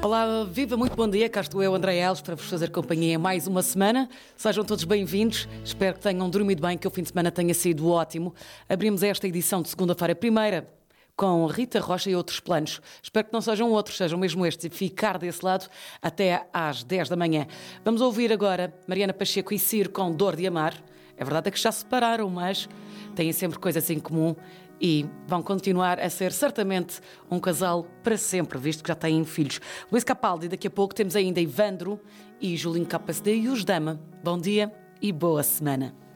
Olá, viva, muito bom dia, cá estou eu, André Alves, para vos fazer companhia mais uma semana. Sejam todos bem-vindos, espero que tenham dormido bem, que o fim de semana tenha sido ótimo. Abrimos esta edição de segunda-feira primeira com Rita Rocha e outros planos. Espero que não sejam outros, sejam mesmo estes, e ficar desse lado até às 10 da manhã. Vamos ouvir agora Mariana Pacheco e Ciro com Dor de Amar. É verdade que já se separaram, mas têm sempre coisas em comum e vão continuar a ser certamente um casal para sempre, visto que já têm filhos. Luís Capaldi, daqui a pouco temos ainda Ivandro e Julinho KSD e os Dama. Bom dia e boa semana.